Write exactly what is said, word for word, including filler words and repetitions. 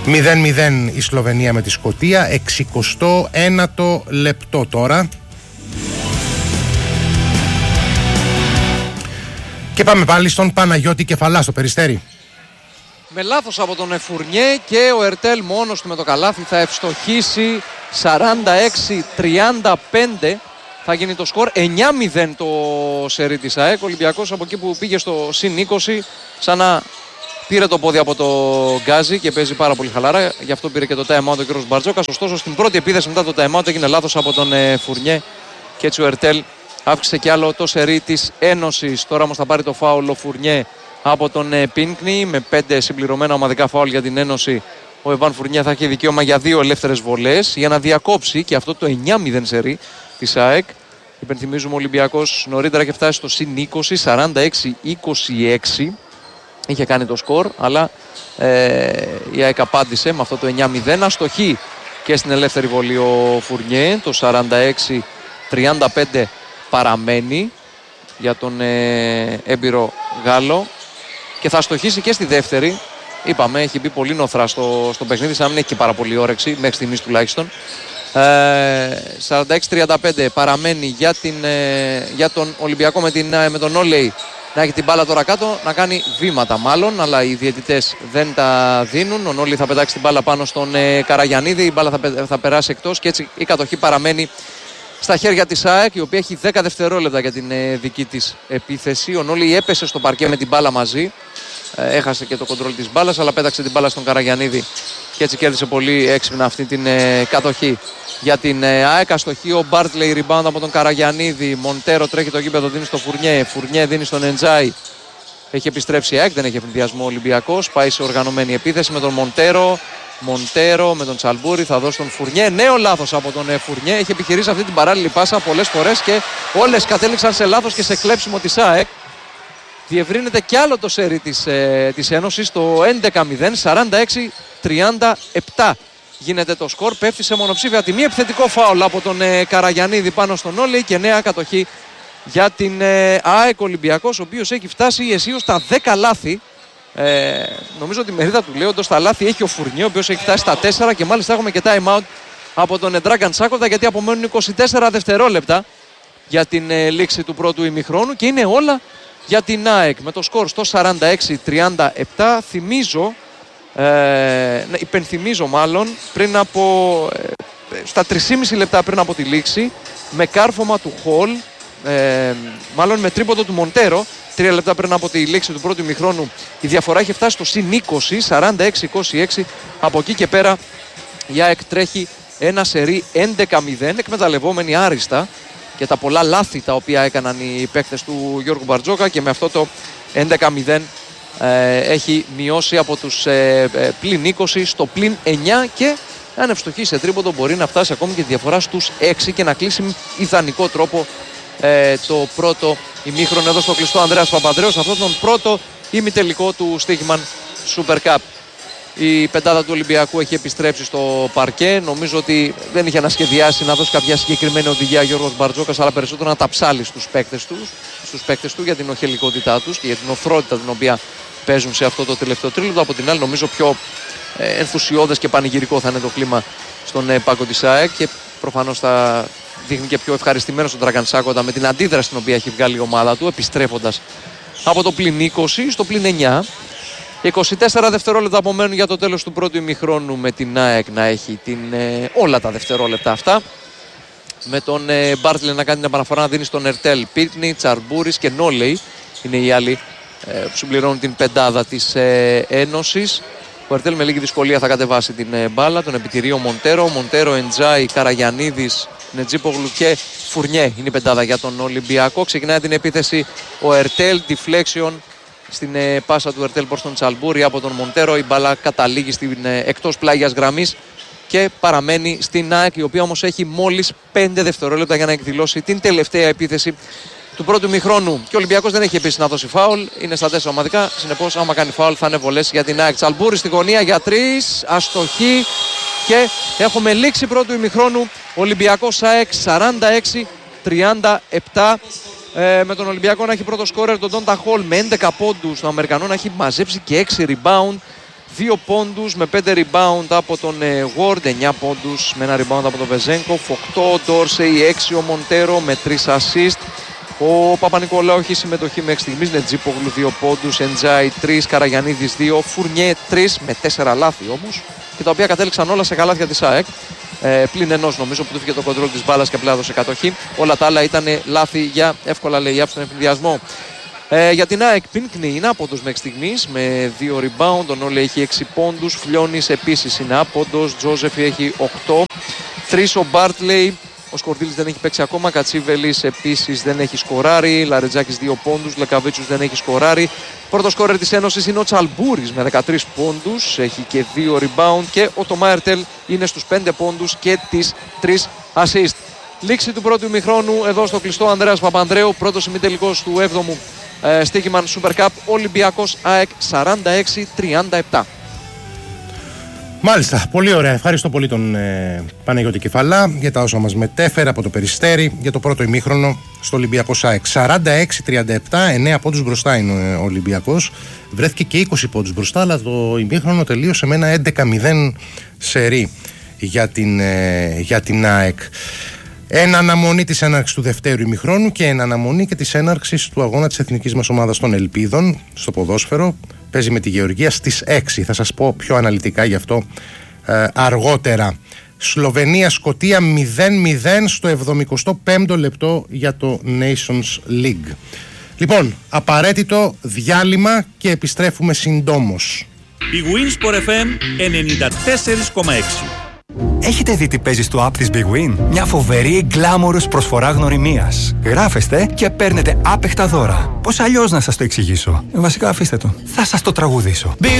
μηδέν μηδέν η Σλοβενία με τη Σκωτία, εξηκοστό ένατο λεπτό τώρα. Και πάμε πάλι στον Παναγιώτη Κεφαλά στο Περιστέρι. Με λάθος από τον Φουρνιέ και ο Ερτέλ μόνος του με το καλάθι θα ευστοχίσει. Σαράντα έξι τριάντα πέντε θα γίνει το σκορ. Εννιά μηδέν το σερί της ΑΕΚ. Ο Ολυμπιακός από εκεί που πήγε στο συν είκοσι σαν να πήρε το πόδι από το γκάζι και παίζει πάρα πολύ χαλαρά. Γι' αυτό πήρε και το time out ο κ. Μπαρτζόκας. Ωστόσο στην πρώτη επίθεση μετά το time out έγινε λάθος από τον Φουρνιέ και έτσι ο Ερτέλ αύξησε κι άλλο το σερί της Ένωσης. Τώρα όμως θα πάρει το φάουλ ο Φουρνιέ από τον Πίνκνι με πέντε συμπληρωμένα ομαδικά φάουλ για την Ένωση. Ο Εβάν Φουρνιέ θα έχει δικαίωμα για δύο ελεύθερες βολές για να διακόψει και αυτό το εννιά μηδέν σερί της ΑΕΚ. Υπενθυμίζουμε ο Ολυμπιακός νωρίτερα είχε φτάσει στο συν είκοσι, σαράντα έξι είκοσι έξι. Είχε κάνει το σκορ, αλλά ε, η ΑΕΚ απάντησε με αυτό το εννιά μηδέν. Αστοχή και στην ελεύθερη βολή ο Φουρνιέ. Το σαράντα έξι τριάντα πέντε παραμένει για τον ε, έμπειρο Γάλλο και θα αστοχίσει και στη δεύτερη. Είπαμε, έχει μπει πολύ νοθρά στο, στο παιχνίδι, σαν να μην έχει και πάρα πολύ όρεξη, μέχρι στιγμής τουλάχιστον. Ε, σαράντα έξι τριάντα πέντε παραμένει για, την, ε, για τον Ολυμπιακό με, την, με τον Όλεϊ να έχει την μπάλα τώρα κάτω, να κάνει βήματα μάλλον, αλλά οι διαιτητές δεν τα δίνουν. Ο Νόλι θα πετάξει την μπάλα πάνω στον ε, Καραγιαννίδη, η μπάλα θα, θα περάσει εκτός και έτσι η κατοχή παραμένει στα χέρια της ΑΕΚ, η οποία έχει δέκα δευτερόλεπτα για την ε, δική της επίθεση. Ο Νόλι έπεσε στο παρκέ με την μπάλα μαζί. Ε, έχασε και το κοντρόλ της μπάλας, αλλά πέταξε την μπάλα στον Καραγιαννίδη και έτσι κέρδισε πολύ έξυπνα αυτή την ε, κατοχή για την ε, ΑΕΚ. Αστοχή ο Μπάρτλεϊ, rebound από τον Καραγιαννίδη. Μοντέρο τρέχει το γήπεδο, δίνει στο Φουρνιέ. Φουρνιέ δίνει στον Εντζάι. Έχει επιστρέψει η ΑΕΚ, δεν έχει ευνηδιασμό ο Ολυμπιακός. Πάει σε οργανωμένη επίθεση με τον Μοντέρο. Μοντέρο με τον Τσαλμπούρη, θα δώσει τον Φουρνιέ. Νέο λάθος από τον ε, Φουρνιέ. Έχει επιχειρήσει αυτή την παράλληλη πάσα πολλές φορές και όλες κατέληξαν σε λάθος και σε κλέψιμο της ΑΕΚ. Διευρύνεται κι άλλο το σέρι της, ε, της Ένωσης το έντεκα μηδέν, σαράντα έξι τριάντα επτά γίνεται το σκορ. Πέφτει σε μονοψήφια τιμή, επιθετικό φάουλ από τον ε, Καραγιαννίδη πάνω στον Όλεϊ και νέα κατοχή για την ε, ΑΕΚ. Ολυμπιακός, ο οποίος έχει φτάσει αισίως στα δέκα λάθη. Ε, νομίζω ότι η μερίδα του λέω στα λάθη έχει ο Φουρνιέ, ο οποίος έχει φτάσει στα τέσσερα και μάλιστα έχουμε και time out από τον Ντράγκαν Τσάκοβα, γιατί απομένουν είκοσι τέσσερα δευτερόλεπτα για την ε, λήξη του πρώτου ημιχρόνου και είναι όλα για την ΑΕΚ με το σκορ στο σαράντα έξι τριάντα επτά. Θυμίζω, ε, υπενθυμίζω μάλλον, πριν από, ε, στα τρία και μισό λεπτά πριν από τη λήξη, με κάρφωμα του Χολ, ε, μάλλον με τρίποντο του Μοντέρο, τρία λεπτά πριν από τη λήξη του πρώτου ημιχρόνου, η διαφορά έχει φτάσει στο συν είκοσι, σαράντα έξι είκοσι έξι. Από εκεί και πέρα η ΑΕΚ τρέχει ένα σερί έντεκα μηδέν, εκμεταλλευόμενη άριστα και τα πολλά λάθη τα οποία έκαναν οι παίκτες του Γιώργου Μπαρτζόκα, και με αυτό το έντεκα μηδέν ε, έχει μειώσει από τους ε, ε, πλην είκοσι στο πλην εννιά και αν ευστοχεί σε τρίποντο μπορεί να φτάσει ακόμη και τη διαφορά στους έξι και να κλείσει με ιδανικό τρόπο ε, το πρώτο ημίχρονο εδώ στο κλειστό Ανδρέας Παπανδρέου, αυτόν τον πρώτο ημιτελικό του Στίχημαν Super Cup. Η πεντάδα του Ολυμπιακού έχει επιστρέψει στο παρκέ. Νομίζω ότι δεν είχε ανασχεδιάσει να δώσει κάποια συγκεκριμένη οδηγία Γιώργος Μπαρτζόκας, αλλά περισσότερο να τα ψάλει στους παίκτες του, στους παίκτες του για την οχελικότητά τους και για την οθρότητα την οποία παίζουν σε αυτό το τελευταίο τρίλεπτο. Από την άλλη, νομίζω πιο ενθουσιώδες και πανηγυρικό θα είναι το κλίμα στον πάγκο της ΑΕΚ και προφανώς θα δείχνει και πιο ευχαριστημένος τον Ντράγκαν Τσάκοβα με την αντίδραση την οποία έχει βγάλει η ομάδα του, επιστρέφοντας από το πλην είκοσι στο πλην εννιά. είκοσι τέσσερα δευτερόλεπτα απομένουν για το τέλος του πρώτου ημιχρόνου, με την ΑΕΚ να έχει την, ε, όλα τα δευτερόλεπτα αυτά. Με τον ε, Μπάρτλε να κάνει την επαναφορά, να δίνει στον Ερτέλ. Πίτνι, Τσαρμπούρης και Νόλεϊ είναι οι άλλοι ε, που συμπληρώνουν την πεντάδα της ε, Ένωσης. Ο Ερτέλ με λίγη δυσκολία θα κατεβάσει την ε, μπάλα, τον επιτηρεί ο Μοντέρο. Μοντέρο, Εντζάι, Καραγιαννίδης, Νετζίπογλου και Φουρνιέ είναι η πεντάδα για τον Ολυμπιακό. Ξεκινάει την επίθεση ο Ερτέλ, deflection στην ε, πάσα του Ερτέλ προς τον Τσαλμπούρη από τον Μοντέρο. Η μπάλα καταλήγει στην ε, εκτός πλάγιας γραμμής και παραμένει στην ΑΕΚ, η οποία όμως έχει μόλις πέντε δευτερόλεπτα για να εκδηλώσει την τελευταία επίθεση του πρώτου ημιχρόνου. Και ο Ολυμπιακός δεν έχει επίσης να δώσει φάουλ, είναι στα τέσσερα ομαδικά. Συνεπώς, άμα κάνει φάουλ, θα είναι βολές για την ΑΕΚ. Τσαλμπούρη στη γωνία για τρεις, αστοχή και έχουμε λήξη πρώτου ημιχρόνου. Ολυμπιακός ΑΕΚ σαράντα έξι τριάντα επτά. Ε, με τον Ολυμπιακό να έχει πρώτο σκόρερ τον Ντόντα Χολ με έντεκα πόντους, τον Αμερικανό να έχει μαζέψει και έξι rebound. δύο πόντους με πέντε rebound από τον Ward, εννιά πόντους με ένα rebound από τον Βεζένκοφ, οκτώ ο Ντόρσεϊ, έξι ο Μοντέρο με τρία assist. Ο Παπα-Νικολάου έχει συμμετοχή μέχρι στιγμής, Νετζίπογλου δύο πόντους, Εντζάι τρία, Καραγιαννίδης δύο, Φουρνιέ τρία με τέσσερα λάθη όμως, και τα οποία κατέληξαν όλα σε καλάθια της ΑΕΚ. Ε, πλην ενός νομίζω που του φύγε το κοντρόλ της μπάλας και απλά έδωσε κατοχή. Όλα τα άλλα ήταν λάθη για εύκολα lay-up στον εφηδιασμό. Ε, για την ΑΕΚ, Πίνκνι είναι άποντος μέχρι στιγμής με δύο rebound, ο Νόλε έχει έξι πόντους, Φλιώνης επίσης είναι άποντος, Τζόζεφι έχει οκτώ, τρία ο Μπάρτλεϊ, ο Σκορδίλης δεν έχει παίξει ακόμα, Κατσίβελης επίσης δεν έχει σκοράρει, Λαρετζάκης δύο πόντους, Λεκαβίτσους δεν έχει σκοράρει. Πρώτο σκόρερ της Ένωσης είναι ο Τσαλμπούρης με δεκατρείς πόντους, έχει και δύο rebound, και ο Τομάερτελ είναι στους πέντε πόντους και τις τρεις assist. Λήξη του πρώτου ημιχρόνου εδώ στο κλειστό Ανδρέας Παπανδρέου, πρώτος ημιτελικός του έβδομου ε, Στίχημαν Super Cup, Ολυμπιακός ΑΕΚ σαράντα έξι τριάντα επτά. Μάλιστα, πολύ ωραία. Ευχαριστώ πολύ τον ε, Παναγιώτη Κεφαλά για τα όσα μας μετέφερε από το Περιστέρι για το πρώτο ημίχρονο στο Ολυμπιακός ΑΕΚ. σαράντα έξι τριάντα επτά, εννέα πόντους μπροστά είναι ο Ολυμπιακός. Βρέθηκε και είκοσι πόντους μπροστά, αλλά το ημίχρονο τελείωσε με ένα έντεκα μηδέν σερί για την, ε, για την ΑΕΚ. Εν αναμονή της έναρξης του δευτέρου ημιχρόνου και εν αναμονή και της έναρξης του αγώνα της εθνικής μας ομάδας των Ελπίδων στο ποδόσφαιρο. Παίζει με τη Γεωργία στις έξι. Θα σας πω πιο αναλυτικά γι' αυτό ε, αργότερα. Σλοβενία-Σκωτία μηδέν μηδέν στο εβδομηκοστό πέμπτο λεπτό για το Nations League. Λοιπόν, απαραίτητο διάλειμμα και επιστρέφουμε συντόμως. Η Winsport εφ εμ ενενήντα τέσσερα κόμμα έξι. Έχετε δει τι παίζει στο app της Big Win? Μια φοβερή γκλάμορος προσφορά γνωριμίας. Γράφεστε και παίρνετε άπεχτα δώρα. Πώς αλλιώς να σας το εξηγήσω? Βασικά αφήστε το. Θα σας το τραγουδήσω.